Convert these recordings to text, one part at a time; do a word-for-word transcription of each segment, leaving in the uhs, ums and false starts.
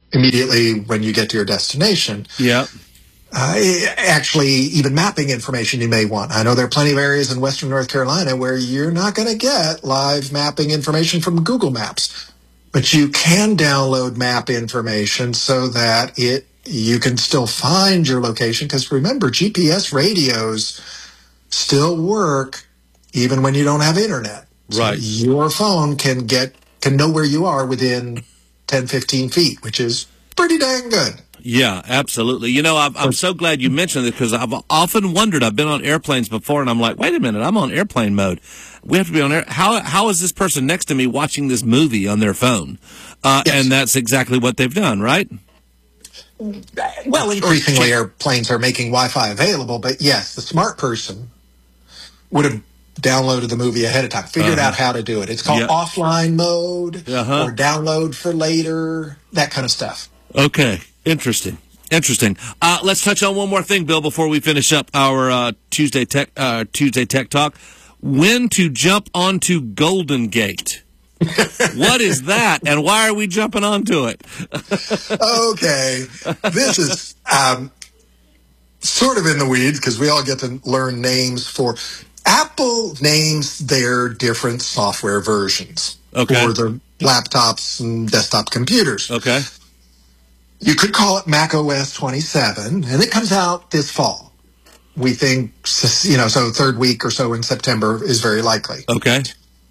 immediately when you get to your destination. Yeah. Uh, actually, even mapping information you may want. I know there are plenty of areas in Western North Carolina where you're not going to get live mapping information from Google Maps, but you can download map information so that it you can still find your location. Because remember, G P S radios still work even when you don't have internet. Right. So your phone can get can know where you are within ten, fifteen feet, which is pretty dang good. Yeah, absolutely. You know, I'm, I'm so glad you mentioned it because I've often wondered. I've been on airplanes before, and I'm like, wait a minute, I'm on airplane mode. We have to be on air. How how is this person next to me watching this movie on their phone? Uh, Yes. And that's exactly what they've done, right? Well, increasingly airplanes are making Wi-Fi available, but yes, the smart person would have downloaded the movie ahead of time, figured Uh-huh. out how to do it. It's called Yeah. offline mode Uh-huh. or download for later, that kind of stuff. Okay, interesting. Interesting. Uh, let's touch on one more thing, Bill, before we finish up our uh, Tuesday Tech uh, Tuesday Tech Talk. When to jump onto Golden Gate? What is that, and why are we jumping onto it? Okay, this is um, sort of in the weeds because we all get to learn names for. Apple names their different software versions Okay. for their laptops and desktop computers. Okay. You could call it Mac O S twenty-seven, and it comes out this fall. We think, you know, so third week or so in September is very likely. Okay.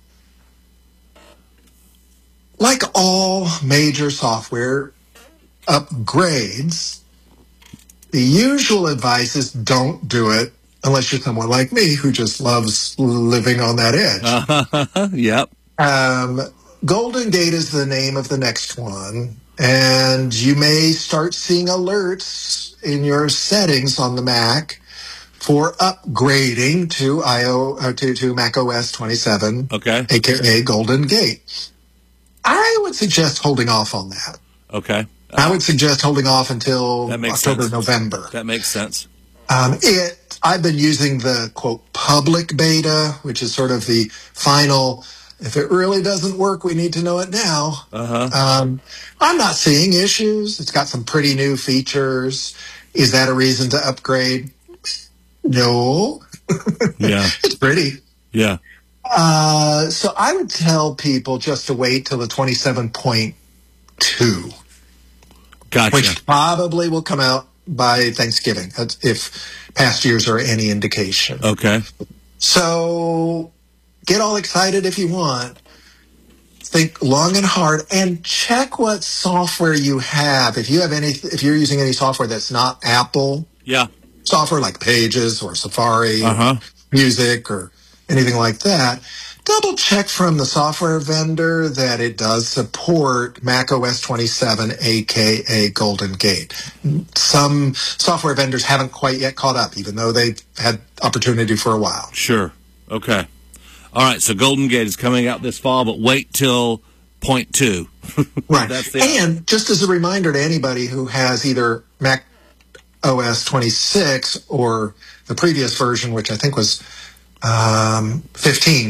Like all major software upgrades, the usual advice is don't do it unless you're someone like me who just loves living on that edge. Uh-huh. Yep. Um, Golden Gate is the name of the next one, and you may start seeing alerts in your settings on the Mac for upgrading to I O uh, to, to Mac O S twenty-seven, Okay. aka Golden Gate. I would suggest holding off on that. Okay. I would suggest holding off until That makes October, sense. November. That makes sense. Um, it, I've been using the, quote, public beta, which is sort of the final, if it really doesn't work, we need to know it now. Uh-huh. Um, I'm not seeing issues. It's got some pretty new features. Is that a reason to upgrade? No. Yeah. It's pretty. Yeah. Uh, so I would tell people just to wait till the twenty-seven point two, Gotcha. which probably will come out by Thanksgiving, if past years are any indication. Okay. So get all excited if you want. Think long and hard and check what software you have. If you have any, if you're using any software that's not Apple Yeah. software like Pages or Safari, Uh-huh. or Music or anything like that, double check from the software vendor that it does support Mac O S twenty-seven, aka Golden Gate. Some software vendors haven't quite yet caught up, even though they've had opportunity for a while. Sure. Okay. All right. So Golden Gate is coming out this fall, but wait till point two. Right. That's the And just as a reminder to anybody who has either Mac O S twenty-six or the previous version, which I think was um, fifteen,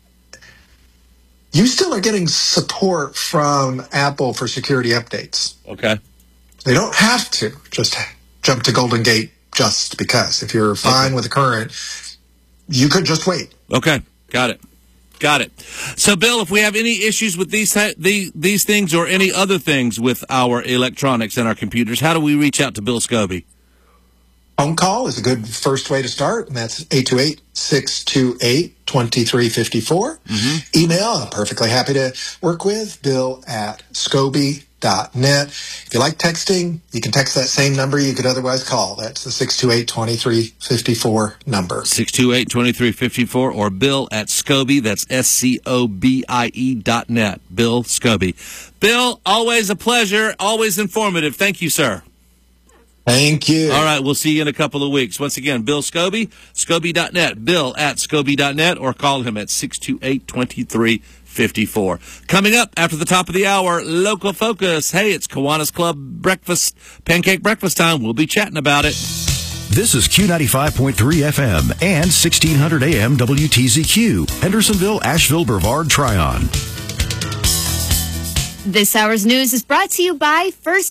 you still are getting support from Apple for security updates. Okay. They don't have to just jump to Golden Gate just because. If you're fine Okay. with the current, you could just wait. Okay. Got it. Got it. So, Bill, if we have any issues with these the, these things or any other things with our electronics and our computers, how do we reach out to Bill Scobie? Phone call is a good first way to start, and that's eight two eight, six two eight, two three five four. Mm-hmm. Email, I'm perfectly happy to work with, bill at scobie dot net. If you like texting, you can text that same number you could otherwise call. That's the six two eight, two three five four number. six two eight, two three five four or bill at Scobie, that's S C O B I E dot net. Bill Scobie. Bill, always a pleasure, always informative. Thank you, sir. Thank you. All right, we'll see you in a couple of weeks. Once again, Bill Scobie, scobie dot net, bill at scobie dot net, or call him at six two eight, two three five four. Coming up after the top of the hour, Local Focus. Hey, it's Kiwanis Club breakfast, pancake breakfast time. We'll be chatting about it. This is Q ninety-five point three F M and sixteen hundred A M W T Z Q, Hendersonville, Asheville, Brevard, Tryon. This hour's news is brought to you by First